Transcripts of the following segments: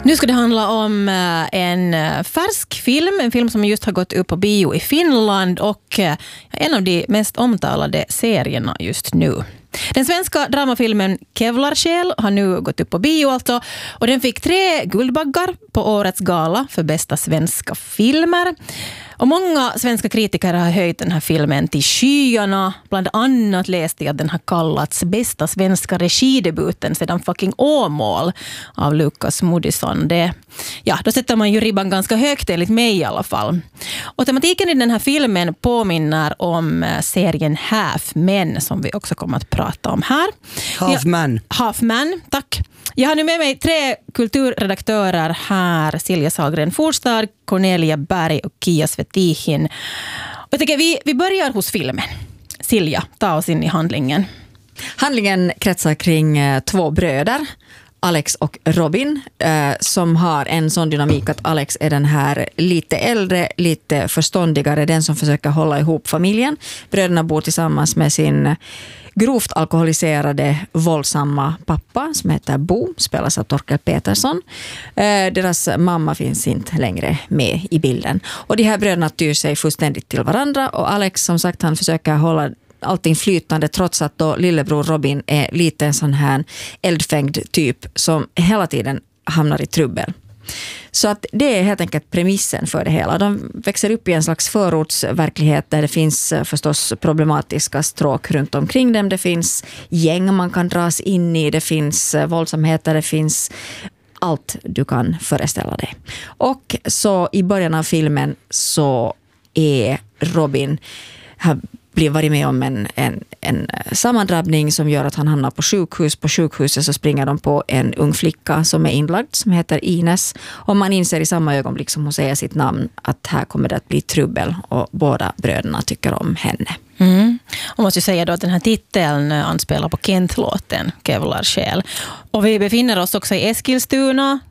Nu ska det handla om en färsk film, en film som just har gått upp på bio i Finland och en av de mest omtalade serierna just nu. Den svenska dramafilmen Kevlarsjäl har nu gått upp på bio alltså, och den fick 3 guldbaggar på årets gala för bästa svenska filmer. Och många svenska kritiker har höjt den här filmen till skyarna. Bland annat läste jag att den har kallats bästa svenska regidebuten sedan fucking Åmål av Lukas Moodysson. Då sätter man ju ribban ganska högt enligt mig i alla fall. Och tematiken i den här filmen påminner om serien Half Men som vi också kommer att prata om här. Half Man, tack. Jag har nu med mig 3 kulturredaktörer här. Silja Sahlgren Forstad, Cornelia Berg och Kia Svetihin. Och jag tycker vi börjar hos filmen. Silja, ta oss in i handlingen. Handlingen kretsar kring 2 bröder, Alex och Robin, som har en sån dynamik att Alex är den här lite äldre, lite förståndigare, den som försöker hålla ihop familjen. Bröderna bor tillsammans med sin grovt alkoholiserade, våldsamma pappa som heter Bo, spelas av Torkel Petersson. Deras mamma finns inte längre med i bilden. Och de här bröderna tyr sig fullständigt till varandra, och Alex, som sagt, han försöker hålla allting flytande trots att då lillebror Robin är lite en sån här eldfängd typ som hela tiden hamnar i trubbel. Så att det är helt enkelt premissen för det hela. De växer upp i en slags förortsverklighet där det finns förstås problematiska stråk runt omkring dem. Det finns gäng man kan dras in i, det finns våldsamheter, det finns allt du kan föreställa dig. Och så i början av filmen så är Robin blir varit med om en sammandrabbning som gör att han hamnar på sjukhus. På sjukhuset så springer de på en ung flicka som är inlagd, som heter Ines. Och man inser i samma ögonblick som hon säger sitt namn att här kommer det att bli trubbel, och båda bröderna tycker om henne. Och måste ju säga då att den här titeln anspelar på Kent-låten Kevlarsjäl. Och vi befinner oss också i Eskilstuna,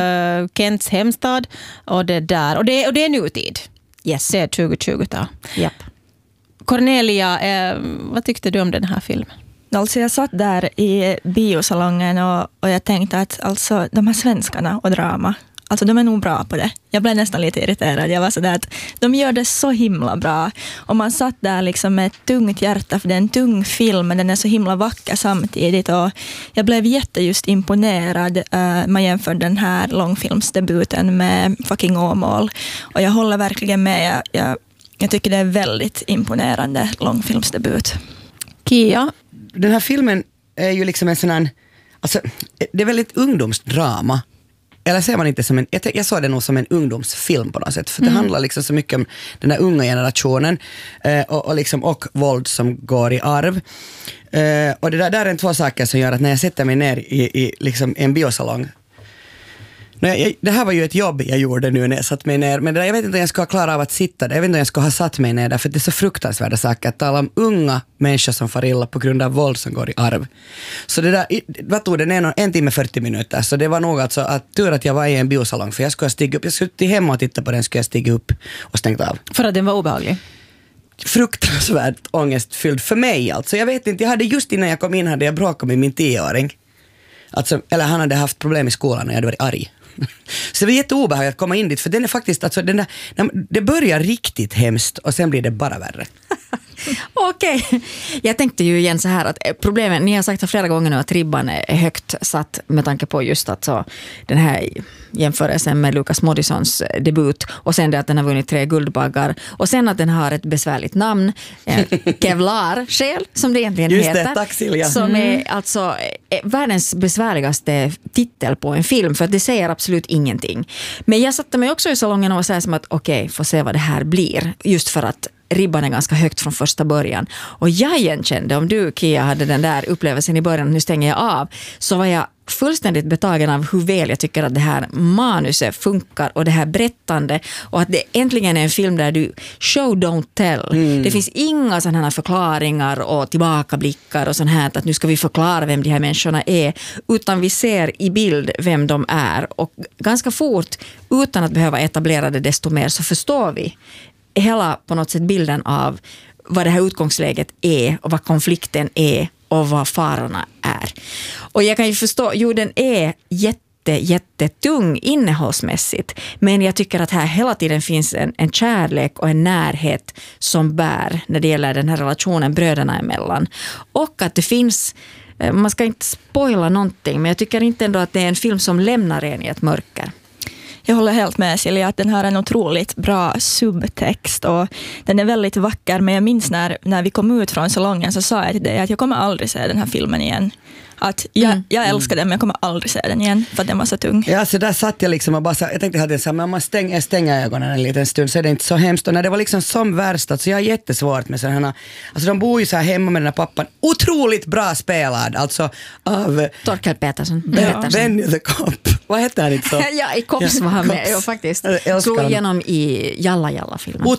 Kents hemstad, och det där. Och det är nutid. Yes. Det är 2020-tal. Japp. Cornelia, vad tyckte du om den här filmen? Alltså jag satt där i biosalongen och jag tänkte att alltså, de här svenskarna och drama, alltså de är nog bra på det. Jag blev nästan lite irriterad. Jag var så där att de gör det så himla bra. Och man satt där liksom med ett tungt hjärta, för det är en tung film, men den är så himla vacker samtidigt. Och jag blev just imponerad. Man jämför den här långfilmsdebuten med fucking Åmål. Och jag håller verkligen med. Jag tycker det är väldigt imponerande långfilmsdebut. Kia? Den här filmen är ju liksom en sån här, alltså, det är väldigt ungdomsdrama. Eller ser man inte som jag såg det nog som en ungdomsfilm på något sätt. För det handlar liksom så mycket om den här unga generationen och våld som går i arv. Och det där är 2 saker som gör att när jag sätter mig ner i liksom en biosalong. Det här var ju ett jobb jag gjorde nu när jag satt mig ner, men jag vet inte om jag ska klara av att sitta där. Jag vet inte om jag ska ha satt mig ner där, för det är så fruktansvärda saker att tala om unga människor som far illa på grund av våld som går i arv. Så det där, vad tog det? 1 timme 40 minuter, så det var nog alltså att tur att jag var i en biosalong, för jag skulle stiga upp, jag skulle till hemma och titta på den, skulle jag stiga upp och stängt av. För att den var obehaglig? Fruktansvärt ångestfylld för mig alltså. Jag vet inte, jag hade just innan jag kom in hade jag bråkat med min 10-åring. Alltså, eller han hade haft problem i skolan och jag hade varit arg. Så det var jätteobehagligt att komma in dit, för den är faktiskt, alltså, det börjar riktigt hemskt och sen blir det bara värre. Okej. Jag tänkte ju igen så här att problemet, ni har sagt flera gånger nu att ribban är högt satt med tanke på just att så, den här jämförelsen med Lukas Moodyssons debut, och sen det att den har vunnit 3 guldbaggar, och sen att den har ett besvärligt namn, Kevlarsjäl, som det egentligen just heter. Det, tack Silja. Som är alltså världens besvärligaste titel på en film, för att det säger absolut ingenting. Men jag satte mig också i salongen och var så här som att okej, får se vad det här blir, just för att ribban är ganska högt från första början. Och jag igenkände, om du Kia hade den där upplevelsen i början, nu stänger jag av, så var jag fullständigt betagen av hur väl jag tycker att det här manuset funkar och det här berättande, och att det äntligen är en film där du show don't tell. Det finns inga sådana här förklaringar och tillbakablickar och sånt här att nu ska vi förklara vem de här människorna är, utan vi ser i bild vem de är, och ganska fort, utan att behöva etablera det desto mer, så förstår vi hela på något sätt bilden av vad det här utgångsläget är och vad konflikten är och vad farorna är. Och jag kan ju förstå, den är jättetung innehållsmässigt. Men jag tycker att här hela tiden finns en kärlek och en närhet som bär när det gäller den här relationen bröderna emellan. Och att det finns, man ska inte spoila någonting, men jag tycker inte ändå att det är en film som lämnar en i ett mörker. Jag håller helt med Silja att den har en otroligt bra subtext och den är väldigt vacker, men jag minns när vi kom ut från salongen så sa jag till dig att jag kommer aldrig se den här filmen igen. Att jag älskar den men jag kommer aldrig se den igen för att den var så tung. Ja, så där satt jag liksom och bara jag tänkte att så här, men om man stänger ögonen en liten stund så är det inte så hemskt. Och när det var liksom som värst, alltså jag har jättesvårt med sådana, alltså de bor ju så här hemma med den här pappan, otroligt bra spelad, alltså av Torkel Peterson. Benny the Cop. Vad heter han inte så? Ja, i Cops var han med. Jag faktiskt slog igenom i Jalla-Jalla-filmen.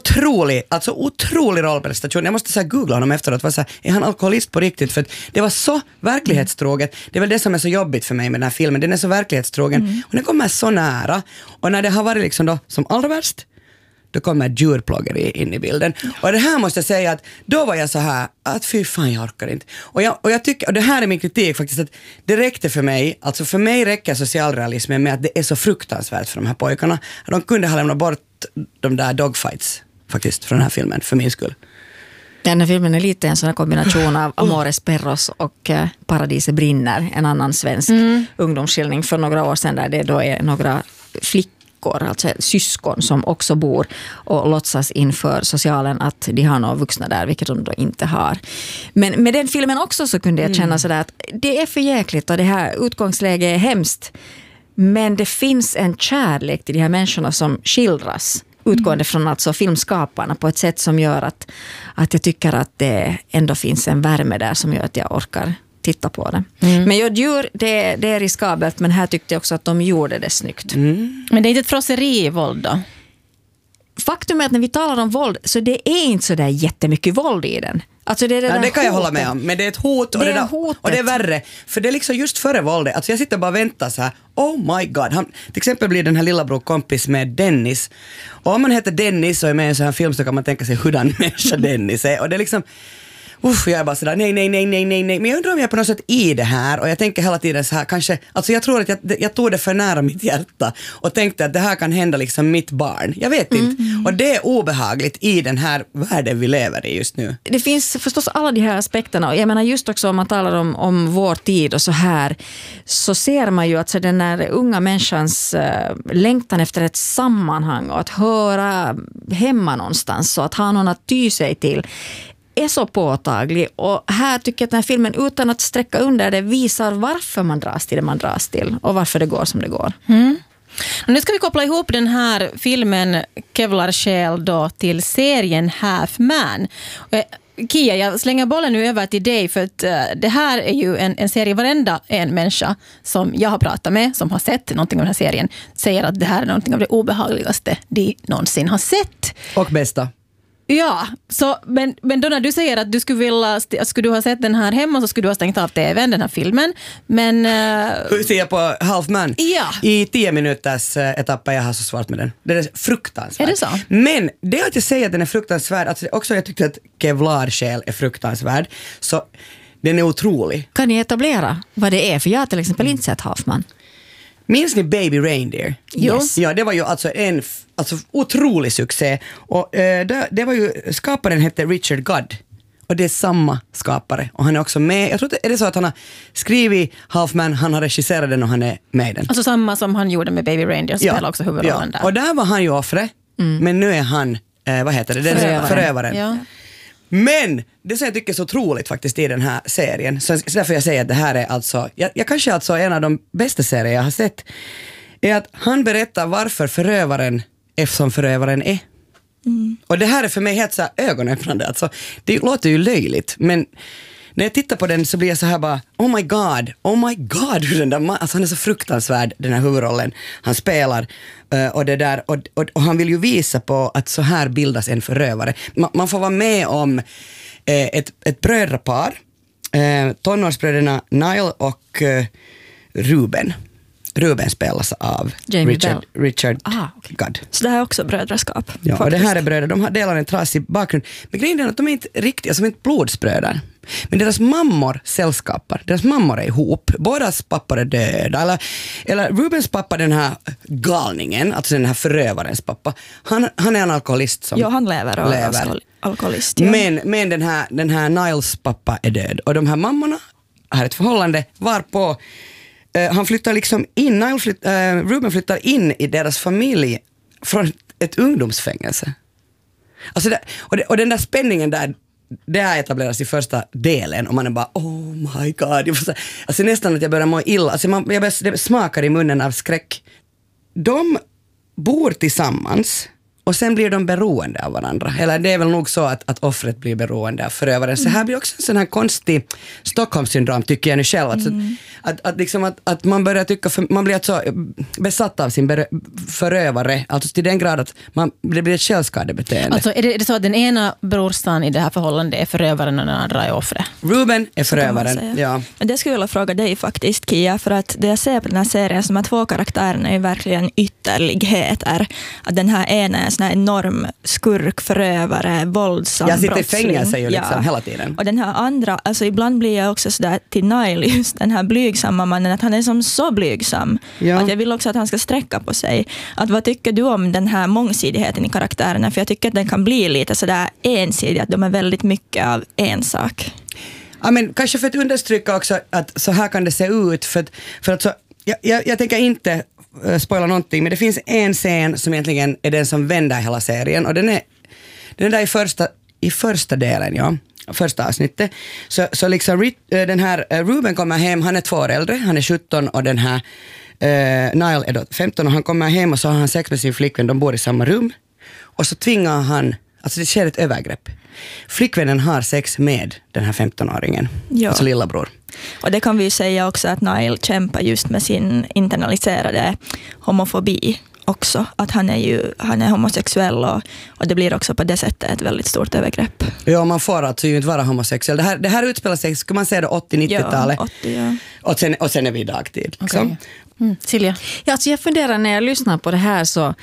Otrolig rollprestation. Jag måste så här googla honom efteråt. Var så här, är han alkoholist på riktigt? För det var så verklighetstroget. Det är väl det som är så jobbigt för mig med den här filmen. Den är så verklighetstrogen. Och den kommer så nära. Och när det har varit liksom då, som allra värst, då kommer djurplågeri in i bilden. Och det här måste jag säga att då var jag så här att fy fan, jag orkar inte. Och jag tycker, och det här är min kritik faktiskt, att det räckte för mig, alltså för mig räcker socialrealismen med att det är så fruktansvärt för de här pojkarna. De kunde ha lämnat bort de där dogfights faktiskt från den här filmen, för min skull. Den här filmen är lite en sån här kombination av Amores Perros och Paradiset brinner, en annan svensk ungdomsskildring för några år sedan där det då är några flickor, alltså syskon som också bor och låtsas inför socialen att de har några vuxna där, vilket de då inte har. Men med den filmen också så kunde jag känna sådär att det är för jäkligt och det här utgångsläget är hemskt. Men det finns en kärlek till de här människorna som skildras utgående från alltså filmskaparna på ett sätt som gör att jag tycker att det ändå finns en värme där som gör att jag orkar titta på det. Men djur, det är riskabelt, men här tyckte jag också att de gjorde det snyggt. Men det är inte ett frosseri i våld då? Faktum är att när vi talar om våld så det är inte så där jättemycket våld i den. Alltså det kan jag hålla med om, men det är ett hot och det är värre. För det är liksom just före våldet. Alltså jag sitter bara och väntar så här. Oh my god. Han, till exempel blir den här lillebror kompis med Dennis. Och om man heter Dennis och är med i en sån här film så kan man tänka sig hurdan människa Dennis är. Och det är liksom, jag är bara sådär, nej. Men jag undrar om jag är på något sätt i det här. Och jag tänker hela tiden så här, kanske, alltså jag tror att jag tog det för nära mitt hjärta. Och tänkte att det här kan hända liksom mitt barn. Jag vet inte. Och det är obehagligt i den här världen vi lever i just nu. Det finns förstås alla de här aspekterna. Och jag menar just också om man talar om vår tid och så här. Så ser man ju att så den här unga människans längtan efter ett sammanhang. Och att höra hemma någonstans. Och att ha någon att ty sig till. Är så påtaglig och här tycker jag att den här filmen utan att sträcka under det visar varför man dras till det man dras till och varför det går som det går. Och nu ska vi koppla ihop den här filmen Kevlar Själ då till serien Half Man. Kia, jag slänger bollen nu över till dig för att det här är ju en serie, varenda en människa som jag har pratat med som har sett någonting av den här serien säger att det här är någonting av det obehagligaste de någonsin har sett. Och bästa. Ja, så, men då när du säger att du skulle du ha sett den här hemma så skulle du ha stängt av tvn, den här filmen. Men... Hur ser jag på Half Man? Ja. I 10 minuters etapper jag har så svårt med den. Det är fruktansvärt. Är det så? Men det att jag säger att den är fruktansvärd, alltså också jag tyckte att Kevlar Själ är fruktansvärd, så den är otrolig. Kan ni etablera vad det är? För jag har till exempel inte sett Half Man. Minns ni Baby Reindeer? Yes. Ja, det var ju alltså en otrolig succé. Och det var ju, skaparen hette Richard Godd. Och det är samma skapare. Och han är också med. Jag tror är det så att han har skrivit Half Man, han har regisserat den och han är med i den. Alltså samma som han gjorde med Baby Reindeer, spelar också huvudrollen där. Och där var han ju offret. Men nu är han, vad heter det? Förövaren. Ja. Men det som jag tycker är så otroligt faktiskt i den här serien, så därför jag säger att det här är alltså, jag kanske alltså en av de bästa serier jag har sett, är att han berättar varför förövaren är som förövaren är. Och det här är för mig helt så här ögonöppnande. Alltså, det låter ju löjligt, men när jag tittar på den så blir jag så här bara, oh my god, hur den där alltså han är så fruktansvärd, den här huvudrollen han spelar, och det där, och han vill ju visa på att så här bildas en förövare. Man får vara med om ett brödrapar, tonårsbröderna Niall och Ruben, Ruben spelas av Richard Gudd. Så det här är också brödraskap. Ja, och det här är bröder, de delar en trasig bakgrund. Men grejen är att de är inte riktiga, som inte blodsbröder. Men deras mammor sällskapar, deras mammor är ihop. Bådas pappor är döda. Eller Rubens pappa, den här galningen, alltså den här förövarens pappa, han är en alkoholist. Ja, han lever och är alkoholist. Ja. Men den här Niles pappa är död. Och de här mammorna har ett förhållande varpå han flyttar liksom in, Ruben flyttar in i deras familj från ett ungdomsfängelse. Alltså och den där spänningen där, det här etableras i första delen och man är bara oh my god. Alltså nästan att jag börjar må illa. Alltså det smakar i munnen av skräck. De bor tillsammans och sen blir de beroende av varandra. Eller det är väl nog så att offret blir beroende av förövaren. Så här blir också en sån här konstig Stockholmssyndrom, tycker jag nu själv. Att man börjar tycka, man blir alltså besatt av sin förövare. Alltså till den grad att det blir ett självskadebeteende. Alltså är det så att den ena brorsan i det här förhållandet är förövaren och den andra är offret? Ruben är förövaren, ja. Men det skulle jag vilja fråga dig faktiskt, Kia, för att det jag ser på den här serien, som här två karaktärerna är verkligen ytterligheter. Att den här ena är en enorm skurk, förövare, våldsam brottsling. Jag sitter i fängelse ju liksom hela tiden. Och den här andra, alltså ibland blir jag också sådär till Nile, just den här blygsamma mannen, att han är som så blygsam. Ja. Att jag vill också att han ska sträcka på sig. Att vad tycker du om den här mångsidigheten i karaktärerna? För jag tycker att den kan bli lite sådär ensidig, att de är väldigt mycket av en sak. Ja, men kanske för att understryka också att så här kan det se ut, för att så, jag tänker inte spoila någonting, men det finns en scen som egentligen är den som vänder hela serien, och den är där i första delen, ja, första avsnittet. Så liksom den här Ruben kommer hem, han är 2 år äldre, han är 17 och den här Nile är då 15 och han kommer hem och så har han sex med sin flickvän, de bor i samma rum och så tvingar han, alltså det sker ett övergrepp. Flickvännen har sex med den här 15-åringen, alltså lillabror. Och det kan vi ju säga också att Nile kämpar just med sin internaliserade homofobi också. Att han är homosexuell och det blir också på det sättet ett väldigt stort övergrepp. Ja, man får alltså ju inte vara homosexuell. Det här utspelar sig, ska man säga det, 80-90-talet. Ja, 80, ja. Och sen är vi i dagtid. Okay. Silja? Ja, alltså jag funderar när jag lyssnar på det här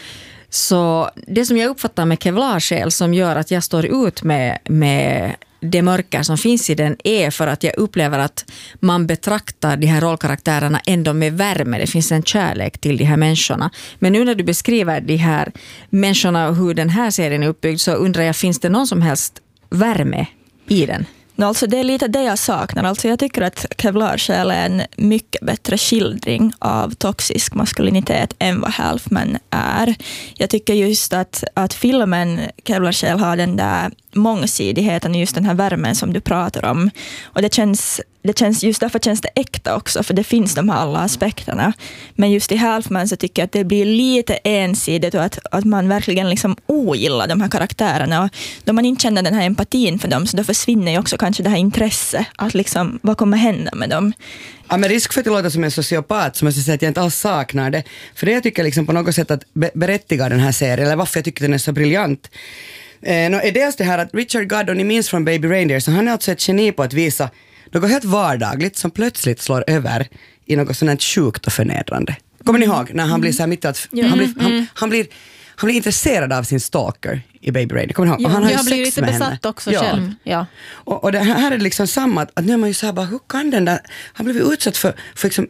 så det som jag uppfattar med Kevlarsjäl som gör att jag står ut med det mörker som finns i den är för att jag upplever att man betraktar de här rollkaraktärerna ändå med värme. Det finns en kärlek till de här människorna. Men nu när du beskriver de här människorna och hur den här serien är uppbyggd, så undrar jag, finns det någon som helst värme i den? Alltså det är lite det jag saknar. Alltså jag tycker att Kevlarsjäl är en mycket bättre skildring av toxisk maskulinitet än vad Halfman är. Jag tycker just att filmen Kevlarsjäl har den där mångsidigheten och just den här värmen som du pratar om. Och det känns just därför känns det äkta också, för det finns de här alla aspekterna. Men just i Halfman så tycker jag att det blir lite ensidigt och att man verkligen liksom ogillar de här karaktärerna. Och då man inte känner den här empatin för dem, så då försvinner ju också kanske det här intresset att liksom, vad kommer hända med dem? Ja, men risk för att det låter som en sociopat, som jag säger att jag inte alls saknar det. För det jag tycker liksom på något sätt att berättiga den här serien, eller varför jag tycker den är så briljant, är dels det här att Richard Gudd, och ni minns från Baby Reindeer, så han är alltså ett geni på att visa något helt vardagligt som plötsligt slår över i något sånt här sjukt och förnedrande. Kommer ni ihåg när han blir så här mitt att han blir intresserad av sin stalker i Baby Reindeer. Kommer ni ihåg? Ja, Och han har ju jag blir sex lite med besatt henne. också själv. Ja. Och det här är liksom samma, att nu är man ju så här bara, hur kan den där, han blev utsatt för liksom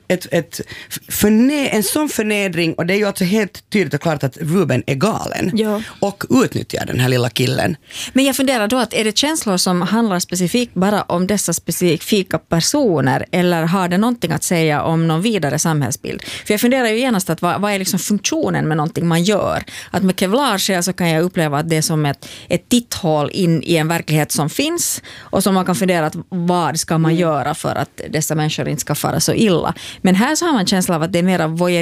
en sån förnedring, och det är ju alltså helt tydligt och klart att Ruben är galen och utnyttjar den här lilla killen. Men jag funderar då, att är det känslor som handlar specifikt bara om dessa specifika personer, eller har det någonting att säga om någon vidare samhällsbild? För jag funderar ju genast att vad är liksom funktionen med någonting man gör? Att med Kevlarsjäl så kan jag uppleva att det är som ett titthål in i en verklighet som finns, och som man kan fundera att vad ska man göra för att dessa människor inte ska fara så illa. Men här så har man känsla av att det är mer voyeurism